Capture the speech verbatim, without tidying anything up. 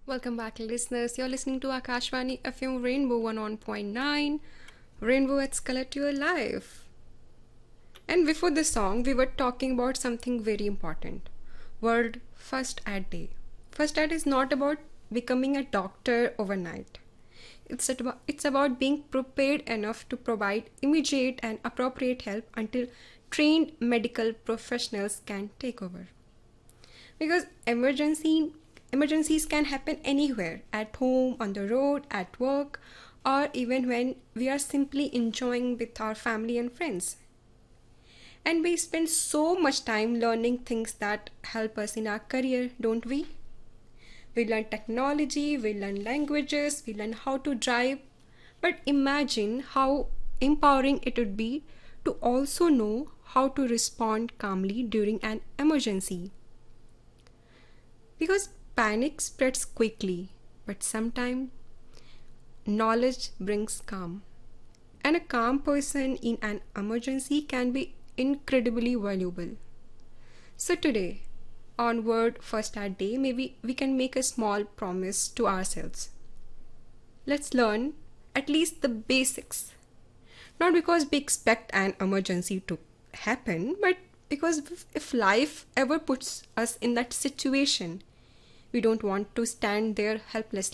Welcome back, listeners. You're listening to Akashvani F M Rainbow one oh one point nine. Rainbow adds color to your life. And before this song, we were talking about something very important. World First Aid Day. First Aid is not about becoming a doctor overnight. It's about, it's about being prepared enough to provide immediate and appropriate help until trained medical professionals can take over. Because emergency emergencies can happen anywhere, at home, on the road, at work, or even when we are simply enjoying with our family and friends. And we spend so much time learning things that help us in our career, don't we? We learn technology, we learn languages, we learn how to drive. But imagine how empowering it would be to also know how to respond calmly during an emergency. Because panic spreads quickly, but sometimes knowledge brings calm. And a calm person in an emergency can be incredibly valuable. So today, on World First Aid Day, maybe we can make a small promise to ourselves. Let's learn at least the basics. Not because we expect an emergency to happen, but because if life ever puts us in that situation, we don't want to stand there helplessly.